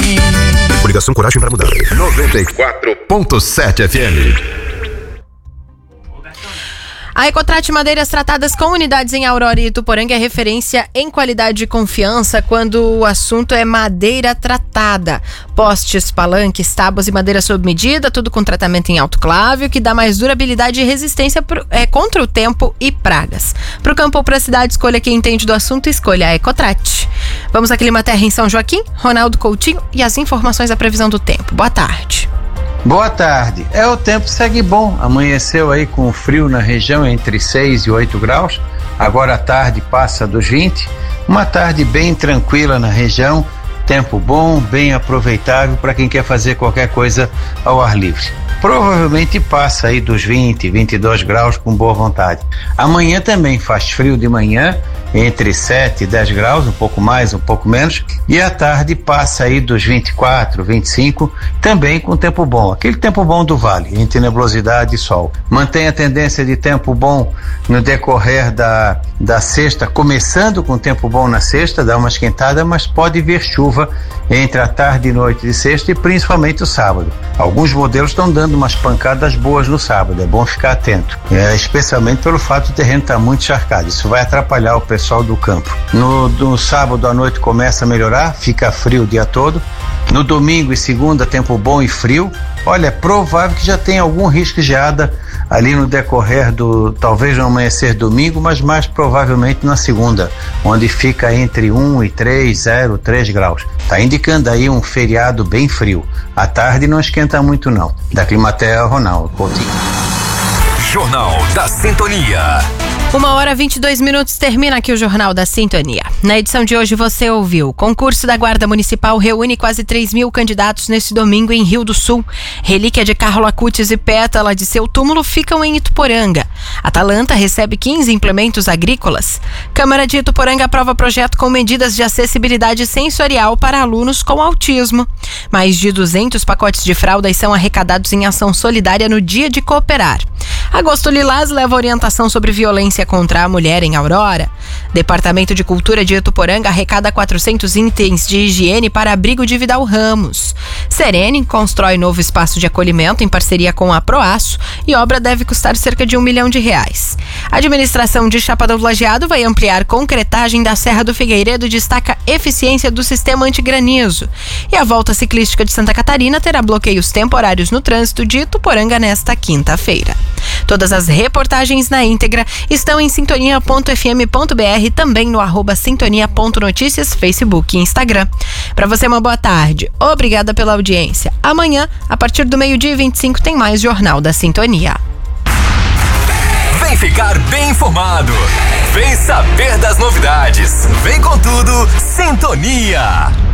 Coligação Coragem para Mudar. 94.7 FM. A Ecotrate Madeiras tratadas com unidades em Aurora e Ituporanga é referência em qualidade e confiança quando o assunto é madeira tratada. Postes, palanques, tábuas e madeira sob medida, tudo com tratamento em autoclave, que dá mais durabilidade e resistência contra o tempo e pragas. Para o campo ou para a cidade, escolha quem entende do assunto, escolha a Ecotrate. Vamos a Climaterra em São Joaquim, Ronaldo Coutinho e as informações da previsão do tempo. Boa tarde. Boa tarde. O tempo segue bom. Amanheceu aí com frio na região entre 6 e 8 graus. Agora à tarde passa dos 20. Uma tarde bem tranquila na região. Tempo bom, bem aproveitável para quem quer fazer qualquer coisa ao ar livre. Provavelmente passa aí dos 20, 22 graus com boa vontade. Amanhã também faz frio de manhã, entre 7 e 10 graus, um pouco mais, um pouco menos, e à tarde passa aí dos 24, 25, também com tempo bom, aquele tempo bom do vale, entre nebulosidade e sol. Mantém a tendência de tempo bom no decorrer da sexta, começando com tempo bom na sexta, dá uma esquentada, mas pode vir chuva entre a tarde e noite de sexta e principalmente o sábado. Alguns modelos estão dando umas pancadas boas no sábado, é bom ficar atento, especialmente pelo fato do terreno estar muito encharcado, isso vai atrapalhar o pessoal do campo. No sábado à noite começa a melhorar, fica frio o dia todo. No domingo e segunda, tempo bom e frio. Olha, é provável que já tenha algum risco de geada ali no decorrer talvez no amanhecer domingo, mas mais provavelmente na segunda, onde fica entre 1 e 3 graus. Tá indicando aí um feriado bem frio. À tarde não esquenta muito não. Da Climaterra, Ronaldo Coutinho. Jornal da Sintonia. 1h22, termina aqui o Jornal da Sintonia. Na edição de hoje você ouviu: concurso da Guarda Municipal reúne quase 3.000 candidatos neste domingo em Rio do Sul. Relíquia de Carla Cutes e pétala de seu túmulo ficam em Ituporanga. Atalanta recebe 15 implementos agrícolas. Câmara de Ituporanga aprova projeto com medidas de acessibilidade sensorial para alunos com autismo. Mais de 200 pacotes de fraldas são arrecadados em ação solidária no Dia de Cooperar. Agosto Lilás leva orientação sobre violência contra a mulher em Aurora. Departamento de Cultura de Ituporanga arrecada 400 itens de higiene para abrigo de Vidal Ramos. Serene constrói novo espaço de acolhimento em parceria com a Proaço e obra deve custar cerca de R$1 milhão. A administração de Chapadão do Lajeado vai ampliar concretagem da Serra do Figueiredo e destaca eficiência do sistema antigranizo. E a Volta Ciclística de Santa Catarina terá bloqueios temporários no trânsito de Ituporanga nesta quinta-feira. Todas as reportagens na íntegra estão em sintonia.fm.br, também no @sintonia.noticias, Facebook e Instagram. Para você, uma boa tarde. Obrigada pela audiência. Amanhã, a partir do 12h25, tem mais Jornal da Sintonia. Vem ficar bem informado. Vem saber das novidades. Vem com tudo, Sintonia.